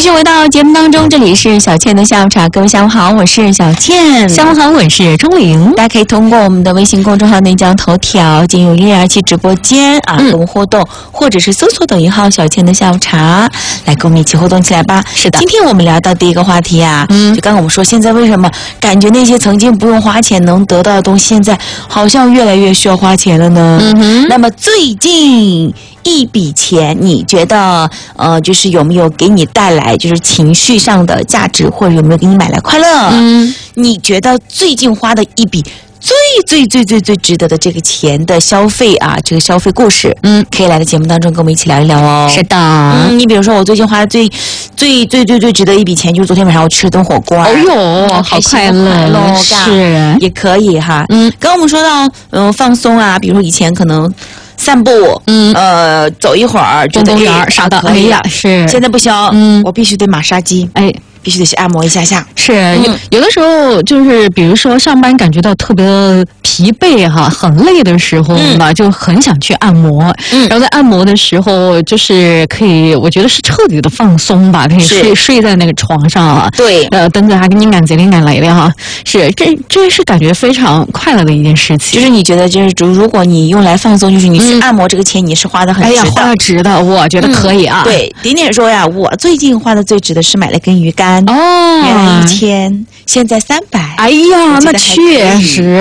续回到节目当中，这里是小倩的下午茶，各位下午好，我是小倩。 下午好，我是钟玲。 大家可以通过我们的微信公众号内江头条进入127直播间跟我们互动，或者是搜索抖音号小倩的下午茶，来跟我们一起互动起来吧。 是的， 今天我们聊到第一个话题啊，就刚刚我们说，现在为什么感觉那些曾经不用花钱能得到的东西，现在好像越来越需要花钱了呢？那么最近一笔钱，你觉得就是有没有给你带来就是情绪上的价值，或者有没有给你买来快乐？你觉得最近花的一笔最值得的这个钱的消费啊，这个消费故事，可以来到节目当中跟我们一起聊一聊哦。 是的， 你比如说我最近花的最值得一笔钱，就是昨天晚上我吃了顿火锅。 哦哟，好快乐，是也可以哈。刚刚我们说到放松啊，比如说以前可能散步，走一会儿， 逛公园啥的，哎呀，是。 现在不行，我必须得马杀鸡，必须得去按摩一下下。 是，有的时候就是比如说上班感觉到特别疲惫哈，很累的时候嘛，就很想去按摩。然后在按摩的时候，就是可以，我觉得是彻底的放松吧，可以睡在那个床上啊。 对， 等着还给你赶贼灵赶雷的哈。是，这是感觉非常快乐的一件事情。 就是你觉得，就是如果你用来放松，就是你去按摩这个钱，你是花的很值的。 花的值的，我觉得可以啊。 对，点点说呀，我最近花的最值的是买了根鱼竿。原来1000，现在300。 哎呀，那确实。